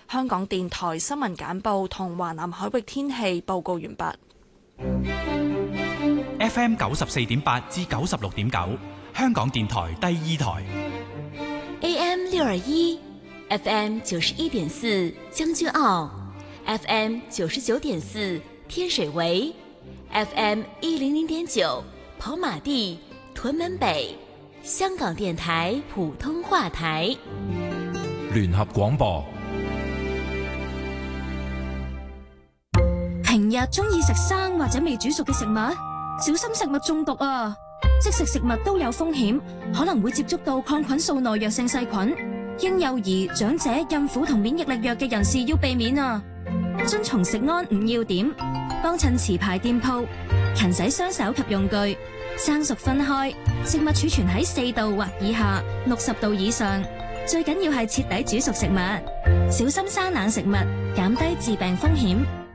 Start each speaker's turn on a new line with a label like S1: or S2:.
S1: 香港電台新聞簡報同華南海域天氣報告完畢。
S2: FM 94.8至96.9，香港電台第二台。
S3: AM 621，FM 91.4將軍澳，FM 99.4天水圍，FM 100.9跑馬地、屯門北，香港電台普通話台。
S4: 聯合廣播。
S5: 平日中意食生或者未煮熟嘅食物，小心食物中毒啊！即食食物都有風險，可能會接觸到抗菌素耐藥性細菌。嬰幼兒、長者、孕婦同免疫力弱嘅人士要避免啊！遵從食安5要點，幫襯持牌店鋪，勤洗雙手及用具，生熟分開，食物儲存喺4度或以下，60度以上。最緊要係徹底煮熟食物，小心生冷食物，減低致病風險。